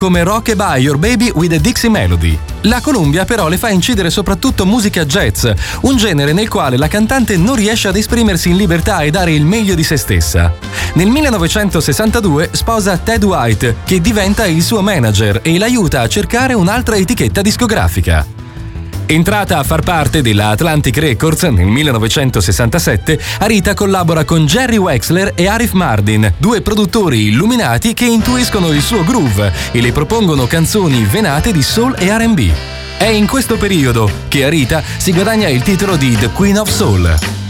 come Rock-a-Bye Your Baby with a Dixie Melody. La Columbia però le fa incidere soprattutto musica jazz, un genere nel quale la cantante non riesce ad esprimersi in libertà e dare il meglio di se stessa. Nel 1962 sposa Ted White, che diventa il suo manager e l'aiuta a cercare un'altra etichetta discografica. Entrata a far parte della Atlantic Records nel 1967, Arita collabora con Jerry Wexler e Arif Mardin, due produttori illuminati che intuiscono il suo groove e le propongono canzoni venate di soul e R&B. È in questo periodo che Arita si guadagna il titolo di The Queen of Soul.